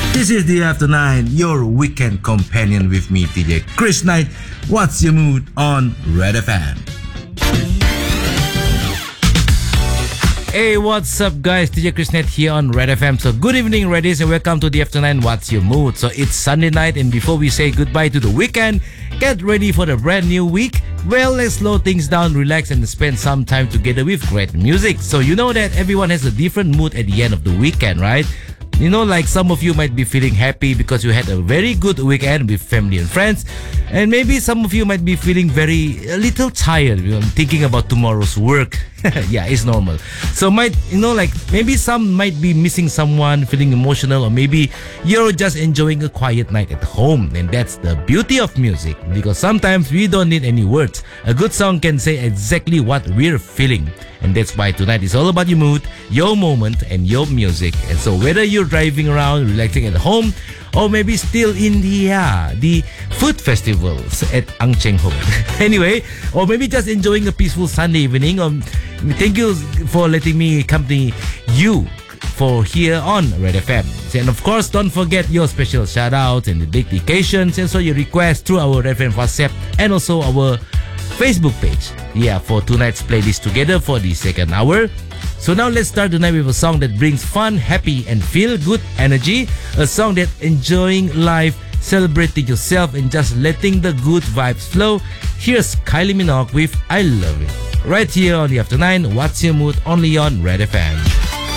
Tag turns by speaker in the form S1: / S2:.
S1: This is the After 9, your weekend companion with me, TJ Chris Knight. What's your mood on Red FM?
S2: Hey, what's up, guys? TJ Chris Knight here on Red FM. So, good evening, Reddies, and welcome to the After 9. What's your mood? So, it's Sunday night, and before we say goodbye to the weekend, get ready for the brand new week. Well, let's slow things down, relax, and spend some time together with great music. So, you know that everyone has a different mood at the end of the weekend, right? You know, like some of you might be feeling happy because you had a very good weekend with family and friends. And maybe some of you might be feeling a little tired, thinking about tomorrow's work. Yeah, it's normal. So maybe some might be missing someone, feeling emotional, or maybe you're just enjoying a quiet night at home. And that's the beauty of music, because sometimes we don't need any words. A good song can say exactly what we're feeling. And that's why tonight is all about your mood, your moment, and your music. And so whether you're driving around, relaxing at home, or maybe still in the food festivals at Ang Cheng Ho. Anyway, or maybe just enjoying a peaceful Sunday evening. Thank you for letting me accompany you for here on Red FM. And of course, don't forget your special shout-outs and dedications, and so your requests through our Red FM WhatsApp and also our Facebook page. Yeah, for tonight's playlist together for the second hour. So now let's start the night with a song that brings fun, happy, and feel-good energy. A song that enjoying life, celebrating yourself, and just letting the good vibes flow. Here's Kylie Minogue with I Love It. Right here on the After 9, What's Your Mood? Only on Red FM.